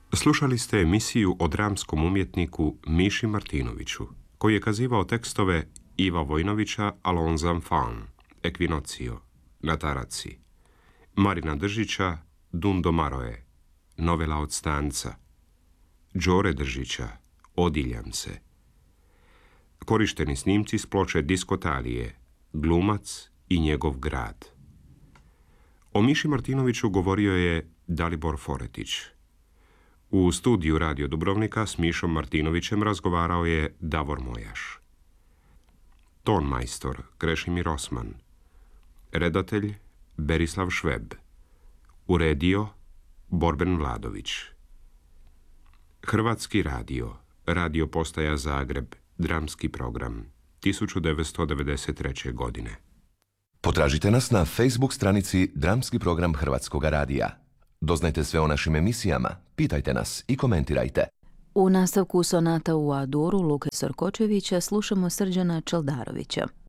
Slušali ste emisiju o dramskom umjetniku Miši Martinoviću, koji je kazivao tekstove Iva Vojnovića Allons enfants, Equinoccio, Nataraci, Marina Držića Dundo Maroe, Novela od stanca, Đore Držića Odiljam se. Korišteni snimci s ploče Diskotalije, Glumac i njegov grad. O Miši Martinoviću govorio je Dalibor Foretić. U studiju Radio Dubrovnika s Mišom Martinovićem razgovarao je Davor Mojaš. Tonmajstor Krešimir Osman. Redatelj Berislav Šveb. Uredio Borben Vladović. Hrvatski radio, Radio postaja Zagreb, dramski program, 1993. godine. Potražite nas na Facebook stranici Dramski program Hrvatskog radija. Doznajte sve o našim emisijama, pitajte nas i komentirajte. U nastavku sonata u A-duru Luke Sorkočevića slušamo Srđana Čeldarovića.